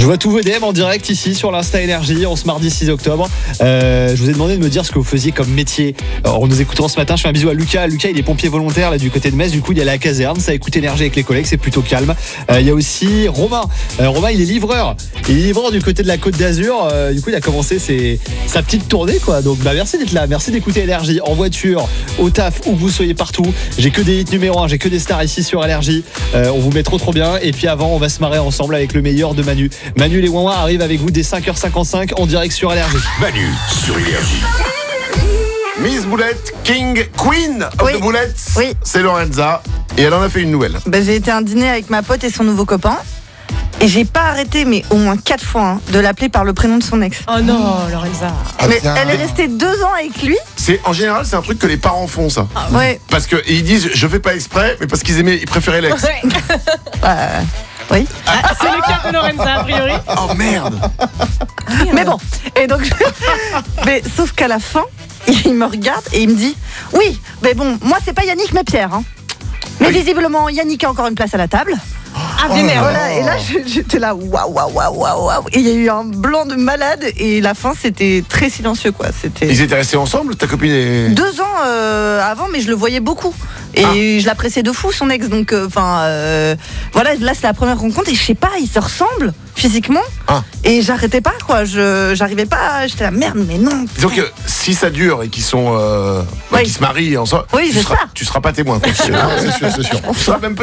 vois tous vos DM en direct ici sur l'Insta Énergie en ce mardi 6 octobre. Je vous ai demandé de me dire ce que vous faisiez comme métier. Alors, en nous écoutant ce matin, je fais un bisou à Lucas. Lucas, il est pompier volontaire là du côté de Metz. Du coup, il est à la caserne. Ça écoute Énergie avec les collègues, c'est plutôt calme. Il y a aussi Romain. Romain, il est livreur. Il est livreur du côté de la Côte d'Azur. Du coup, il a commencé sa petite tournée, quoi. Donc, merci d'être là. Merci d'écouter Énergie en voiture, au taf, où que vous soyez partout. J'ai que des hits numéro 1, j'ai que des stars ici sur Énergie. On vous met trop bien. Et puis avant, on va se marrer ensemble avec le meilleur de Manu. Manu les Ouin arrive avec vous dès 5h55 en direct sur Énergie. Manu sur Énergie. Miss Boulette, King, Queen of the Boulettes, Oui. c'est Lorenza. Et elle en a fait une nouvelle. J'ai été à un dîner avec ma pote et son nouveau copain. Et j'ai pas arrêté, mais au moins 4 fois, de l'appeler par le prénom de son ex. Oh non, Lorenza. Mais elle est restée 2 ans avec lui. En général, c'est un truc que les parents font, ça. Ouais. Parce qu'ils disent, je fais pas exprès, mais parce ils préféraient l'ex. Oui. C'est le cas de Lorenza, a priori. Oh merde. Mais bon. Et donc, mais sauf qu'à la fin, il me regarde et il me dit, oui, mais bon, moi c'est pas Yannick mais Pierre. Hein. Mais visiblement, Yannick a encore une place à la table. Ah, des merdes. Voilà, et là j'étais là, waouh. Et il y a eu un blanc de malade et la fin c'était très silencieux, quoi. Ils étaient restés ensemble, ta copine et... 2 ans avant, mais je le voyais beaucoup. Et je l'appréciais de fou, son ex. Donc, voilà, là c'est la première rencontre et je sais pas, ils se ressemblent physiquement. Et j'arrêtais pas, quoi. J'arrivais pas, j'étais là, merde, mais non. Disons que si ça dure et qu'ils sont, qu'ils se marient ensemble, Oui, j'espère. tu seras pas témoin. C'est sûr. Tu seras même